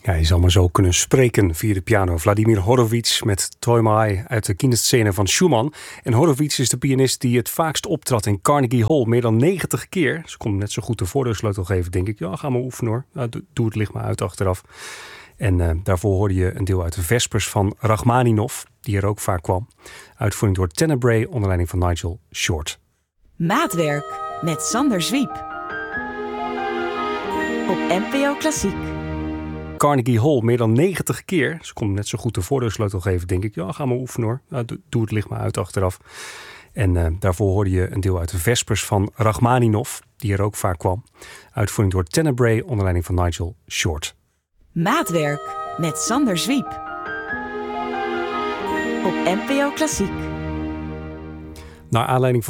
Ja, je zal maar zo kunnen spreken via de piano. Vladimir Horowitz met Toimai uit de Kinderscene van Schumann. En Horowitz is de pianist die het vaakst optrad in Carnegie Hall. Meer dan 90 keer. Ze komt net zo goed de voordeursleutel geven, denk ik. Ja, ga maar oefenen hoor. Nou, doe het licht maar uit achteraf. En daarvoor hoorde je een deel uit de Vespers van Rachmaninov, die er ook vaak kwam. Uitvoering door Tenebrae onder leiding van Nigel Short. Maatwerk met Sander Zwiep. Op NPO Klassiek. Carnegie Hall meer dan 90 keer. Ze komt net zo goed de voordeursleutel geven, denk ik. Ja, ga maar oefenen hoor. Nou, doe het licht maar uit achteraf. En daarvoor hoorde je een deel uit de Vespers van Rachmaninov, die er ook vaak kwam. Uitvoering door Tenebrae onder leiding van Nigel Short. Maatwerk met Sander Zwiep. Op NPO Klassiek. Naar aanleiding